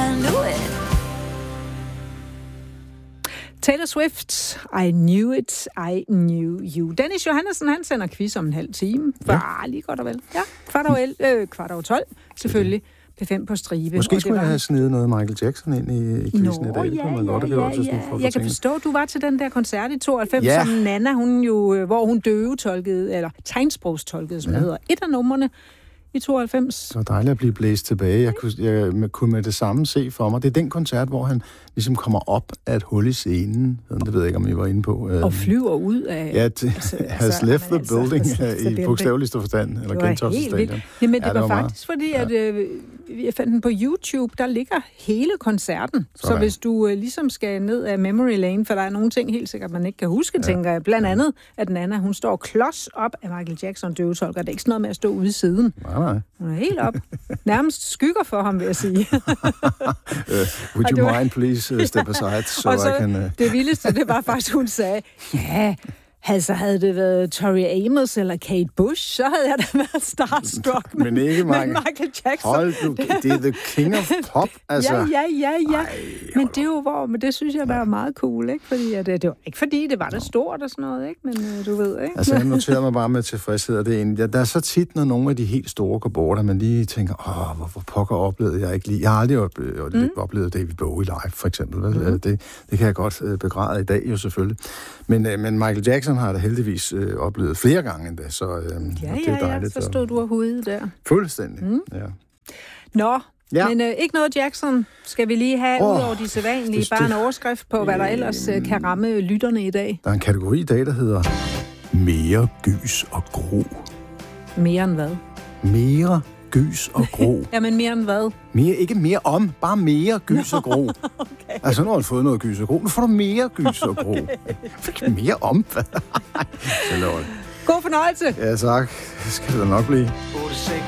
knew it. Taylor Swift, I knew it, I knew you. Dennis Johannesson, han sender quiz om en halv time. Lige godt og vel. Ja, 12, selvfølgelig. P5 på stribe. Måske skulle jeg have snedet noget Michael Jackson ind i quizzen i dag. Jeg kan forstå, du var til den der koncert i 92, som Nana, hvor hun døvetolkede, eller tegnsprogstolkede, som det hedder. Et af numrene i 92. Så dejligt at blive blæst tilbage. Jeg kunne med det samme se for mig. Det er den koncert, hvor han ligesom kommer op af et hul i scenen. Det ved jeg ikke, om I var inde på. Og flyver ud af... Ja, has left the building i bogstaveligste forstand, eller Gentofte Stadion. Jamen, det var faktisk fordi, at jeg fandt den på YouTube, der ligger hele koncerten. Så hvis du ligesom skal ned af memory lane, for der er nogle ting helt sikkert, man ikke kan huske, tænker jeg. Blandt andet, at Nana, hun står klods op af Michael Jackson døvetolker. Det er ikke sådan noget med at stå ude i siden. Nej. Hun er helt op. Nærmest skygger for ham, vil jeg sige. Would you mind, please step aside, so I can... Det vildeste, det var faktisk, hun sagde, havde det været Tori Amos eller Kate Bush, så havde jeg da været starstruck. Men ikke Michael Jackson. Hold du, det er the king of pop, altså. Ja. Men det er jo men det synes jeg, der er meget cool, ikke? Fordi det var ikke fordi, det var det stort og sådan noget, ikke? Men du ved, ikke? Altså, jeg noterer mig bare med tilfredshed, og det er der er så tit, når nogle af de helt store går bort, at man lige tænker, hvorfor pokker oplevede jeg ikke lige? Jeg har aldrig oplevet David Bowie live, for eksempel. Vel? Det kan jeg godt begræde i dag, jo selvfølgelig. Men Michael Jackson har det heldigvis oplevet flere gange endda, så det er dejligt. Så stod du af hovedet der. Fuldstændig, ja. Nå, men ikke noget Jackson skal vi lige have, ud over de sædvanlige, bare en overskrift på, hvad der ellers kan ramme lytterne i dag. Der er en kategori i dag, der hedder Mere gys og gro. Mere end hvad? Mere gys og gro. Jamen mere end hvad? Ikke mere om, bare mere gys og gro. Okay. Altså, nu har du fået noget gys og gro. Nu får du mere gys og gro. Mere om? God fornøjelse. Ja, tak. Det skal det nok blive.